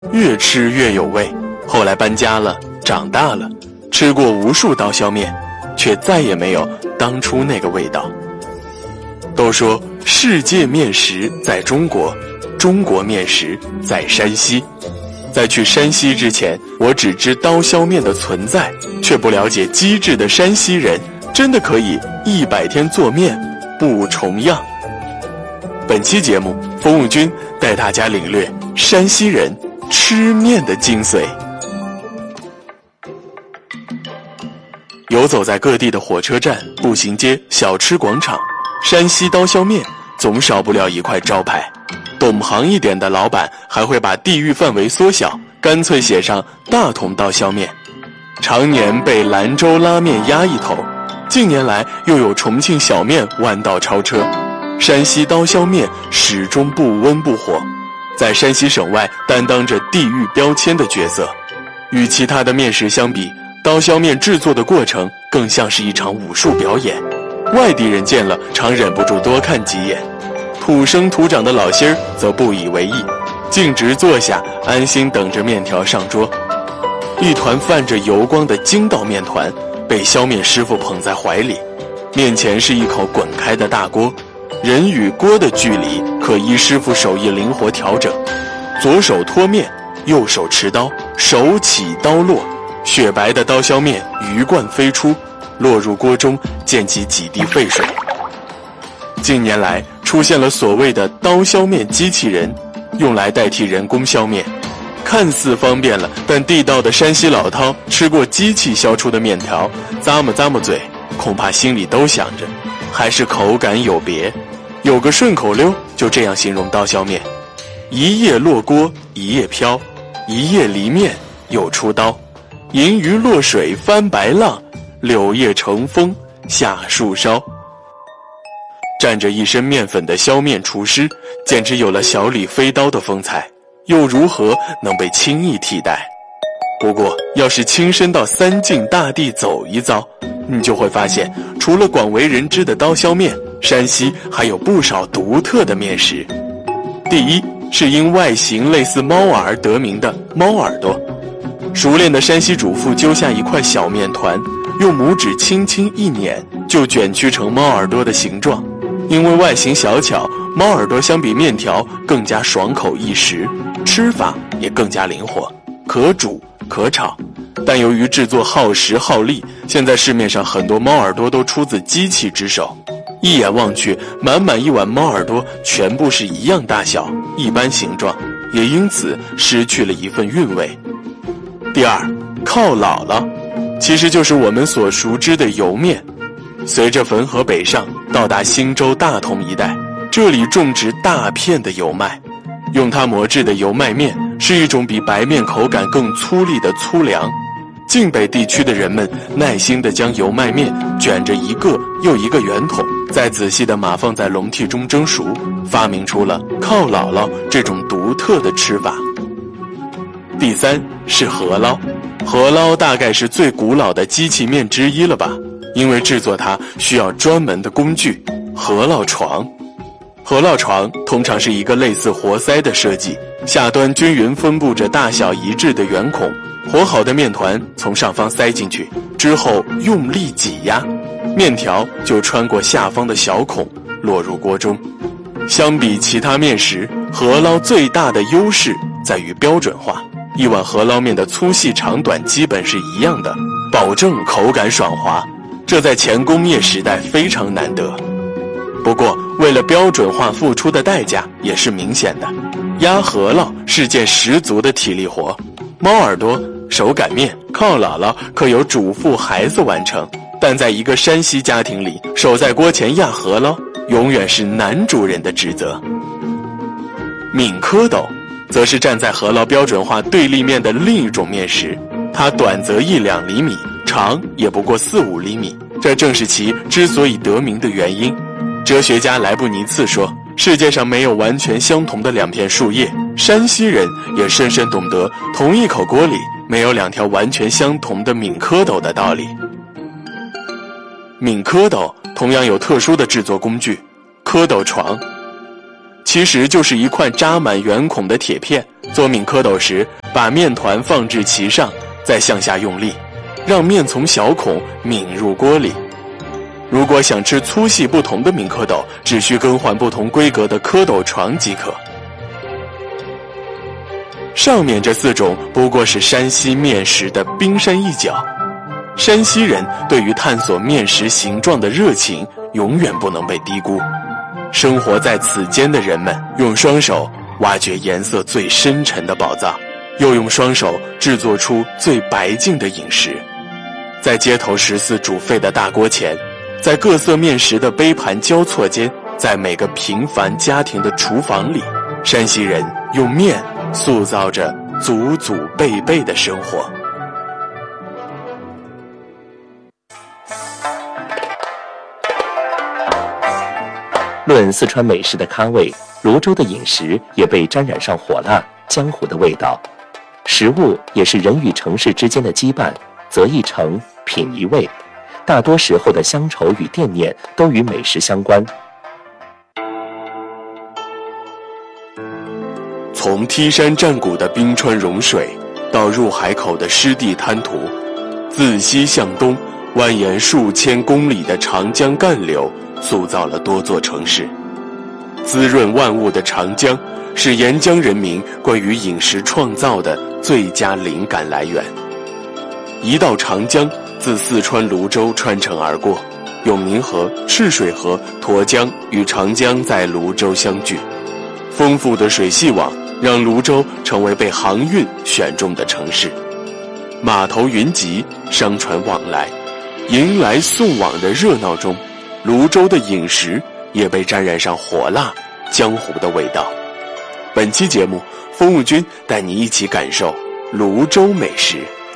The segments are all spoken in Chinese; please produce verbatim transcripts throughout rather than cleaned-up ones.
越吃越有味。后来搬家了，长大了，吃过无数刀削面，却再也没有当初那个味道。都说世界面食在中国，中国面食在山西。在去山西之前，我只知刀削面的存在，却不了解机智的山西人真的可以一百天做面不重样。本期节目，风物君带大家领略山西人吃面的精髓。游走在各地的火车站、步行街、小吃广场，山西刀削面总少不了一块招牌。懂行一点的老板还会把地域范围缩小，干脆写上大同刀削面。常年被兰州拉面压一头，近年来又有重庆小面弯道超车，山西刀削面始终不温不火，在山西省外担当着地域标签的角色。与其他的面食相比，刀削面制作的过程更像是一场武术表演，外地人见了常忍不住多看几眼，土生土长的老心儿则不以为意，径直坐下，安心等着面条上桌。一团泛着油光的筋道面团被削面师傅捧在怀里，面前是一口滚开的大锅，人与锅的距离可依师傅手艺灵活调整，左手托面，右手持刀，手起刀落，雪白的刀削面鱼贯飞出，落入锅中，溅起几滴沸水。近年来出现了所谓的刀削面机器人，用来代替人工削面，看似方便了，但地道的山西老饕吃过机器削出的面条，咂摸咂摸嘴，恐怕心里都想着，还是口感有别。有个顺口溜就这样形容刀削面：一夜落锅一夜飘，一夜离面又出刀，银鱼落水翻白浪，柳叶乘风下树梢。蘸着一身面粉的削面厨师，简直有了小李飞刀的风采，又如何能被轻易替代？不过要是亲身到三晋大地走一遭，你就会发现，除了广为人知的刀削面，山西还有不少独特的面食。第一是因外形类似猫耳而得名的猫耳朵。熟练的山西主妇揪下一块小面团，用拇指轻轻一捻，就卷曲成猫耳朵的形状。因为外形小巧，猫耳朵相比面条更加爽口易食，吃法也更加灵活，可煮可炒。但由于制作耗时耗力，现在市面上很多猫耳朵都出自机器之手，一眼望去，满满一碗猫耳朵全部是一样大小、一般形状，也因此失去了一份韵味。第二，靠姥姥，其实就是我们所熟知的油面。随着汾河北上，到达新州大同一带，这里种植大片的油麦，用它磨制的油麦面是一种比白面口感更粗粝的粗粮。晋北地区的人们耐心地将油麦面卷着一个又一个圆筒，再仔细地码放在笼屉中蒸熟，发明出了靠姥姥这种独特的吃法。第三是饸烙，饸烙大概是最古老的机器面之一了吧，因为制作它需要专门的工具——饸烙床。饸烙床通常是一个类似活塞的设计，下端均匀分布着大小一致的圆孔，和好的面团从上方塞进去，之后用力挤压，面条就穿过下方的小孔落入锅中。相比其他面食，饸烙最大的优势在于标准化，一碗饸烙面的粗细长短基本是一样的，保证口感爽滑，这在前工业时代非常难得。不过为了标准化付出的代价也是明显的，压饸烙是件十足的体力活，猫耳朵、手擀面、靠姥姥可由主妇孩子完成，但在一个山西家庭里，守在锅前压饸烙永远是男主人的职责。抿蝌蚪则是站在饸烙标准化对立面的另一种面食，它短则一两厘米，长也不过四五厘米，这正是其之所以得名的原因。哲学家莱布尼茨说，世界上没有完全相同的两片树叶，山西人也深深懂得同一口锅里没有两条完全相同的抿蝌蚪的道理。抿蝌蚪同样有特殊的制作工具——蝌蚪床。 其实就是一块扎满圆孔的铁片。做抿蝌蚪时，把面团放置其上，再向下用力，让面从小孔抿入锅里。如果想吃粗细不同的抿蝌蚪，只需更换不同规格的蝌蚪床即可。上面这四种不过是山西面食的冰山一角。山西人对于探索面食形状的热情永远不能被低估。生活在此间的人们用双手挖掘颜色最深沉的宝藏，又用双手制作出最白净的饮食。在街头食肆煮沸的大锅前，在各色面食的杯盘交错间，在每个平凡家庭的厨房里，山西人用面塑造着祖祖辈辈的生活。 论四川美食的咖位，泸州的饮食也被沾染上火辣、江湖的味道。食物也是人与城市之间的羁绊，择一城，品一味。大多时候的乡愁与惦念都与美食相关。 从梯山战谷的冰川融水，到入海口的湿地滩涂，自西向东蜿蜒数千公里的长江干流塑造了多座城市。滋润万物的长江是沿江人民关于饮食创造的最佳灵感来源。一道长江自四川泸州穿城而过，永明河、赤水河、沱江与长江在泸州相聚。丰富的水系网让泸州成为被航运选中的城市。码头云集，商船往来，迎来送往的热闹中，泸州的饮食也被沾染上火辣、江湖的味道。本期节目，风物君带你一起感受泸州美食。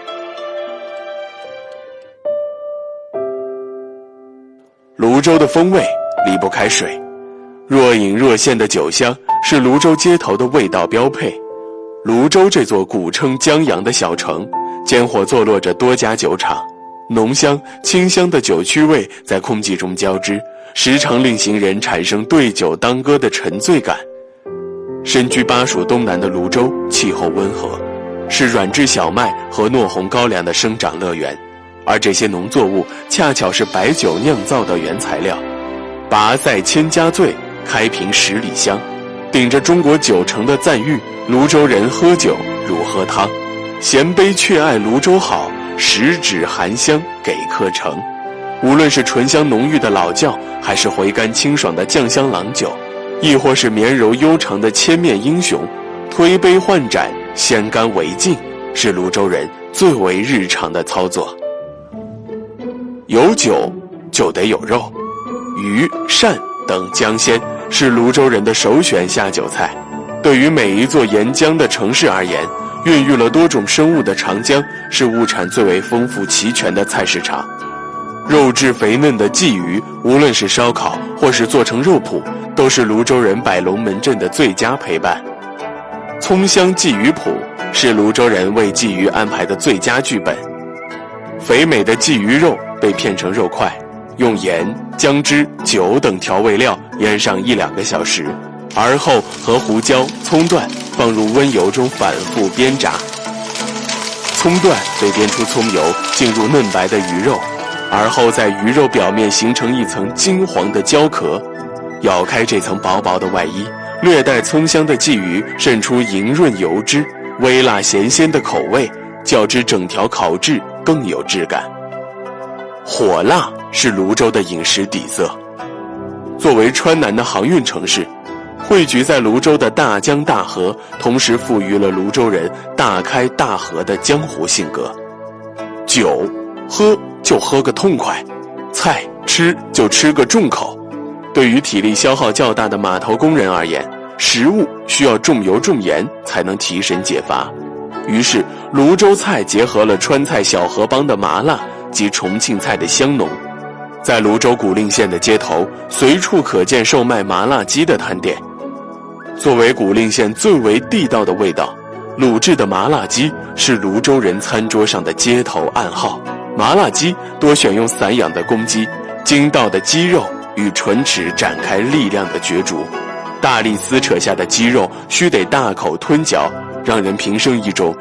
泸州的风味离不开水，若隐若现的酒香是泸州街头的味道标配。泸州这座古称江阳的小城，间或坐落着多家酒厂，浓香、清香的酒曲味在空气中交织，时常令行人产生对酒当歌的沉醉感。身居巴蜀东南的泸州，气候温和，是软质小麦和糯红高粱的生长乐园，而这些农作物恰巧是白酒酿造的原材料。拔塞千家醉，开瓶十里香，顶着中国酒城的赞誉，泸州人喝酒如喝汤。衔杯却爱泸州好，十指含香给客城。无论是醇香浓郁的老窖，还是回甘清爽的酱香郎酒，亦或是绵柔悠长的千面英雄，推杯换盏，先干为敬，是泸州人最为日常的操作。有酒就得有肉，鱼、鳝等江鲜是泸州人的首选下酒菜。对于每一座沿江的城市而言，孕育了多种生物的长江是物产最为丰富齐全的菜市场。肉质肥嫩的鲫鱼，无论是烧烤或是做成肉脯，都是泸州人摆龙门阵的最佳陪伴。葱香鲫鱼脯是泸州人为鲫鱼安排的最佳剧本。肥美的鲫鱼肉被片成肉块，用盐、姜汁、酒等调味料腌上一两个小时，而后和胡椒、葱段放入温油中反复煸炸。葱段被煸出葱油，进入嫩白的鱼肉，而后在鱼肉表面形成一层金黄的胶壳。咬开这层薄薄的外衣，略带葱香的鲫鱼渗出莹润油脂，微辣咸鲜的口味，较之整条烤制更有质感。火辣是泸州的饮食底色。作为川南的航运城市，汇聚在泸州的大江大河，同时赋予了泸州人大开大合的江湖性格。酒喝就喝个痛快，菜吃就吃个重口。对于体力消耗较大的码头工人而言，食物需要重油重盐才能提神解乏。于是泸州菜结合了川菜小河帮的麻辣及重庆菜的香浓。在泸州古蔺县的街头，随处可见售卖麻辣鸡的摊店。作为古蔺县最为地道的味道，卤制的麻辣鸡是泸州人餐桌上的街头暗号。麻辣鸡多选用散养的公鸡，筋道的鸡肉与唇齿展开力量的角逐。 大力撕扯下的鸡肉须得大口吞嚼，让人平生一种